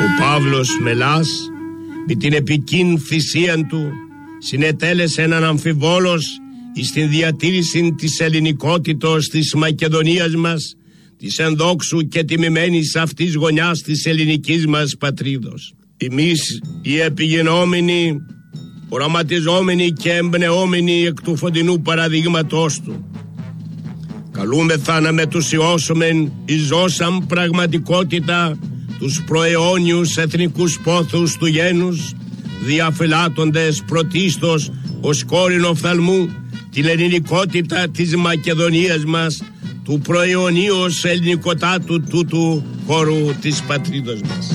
Ο Παύλος Μελάς με την επικίν θυσία του συνετέλεσε έναν αμφιβόλος στην διατήρηση της ελληνικότητος της Μακεδονίας μας, της ενδόξου και τιμημένης αυτής γωνιάς της ελληνικής μας πατρίδος. Εμείς οι επιγενόμενοι, οραματιζόμενοι και εμπνεόμενοι εκ του φωτεινού παραδείγματός του, καλούμεθα να μετουσιώσουμε εις ζώσαν πραγματικότητα τους προαιώνιους εθνικούς πόθους του γένους, διαφυλάττοντες πρωτίστως ως κόρην οφθαλμού την ελληνικότητα της Μακεδονίας μας, του προαιωνίως ελληνικοτάτου τούτου χώρου της πατρίδος μας.